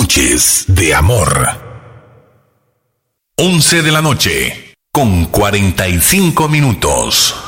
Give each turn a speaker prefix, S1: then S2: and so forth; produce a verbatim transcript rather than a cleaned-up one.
S1: Noches de amor. once de la noche, con cuarenta y cinco minutos.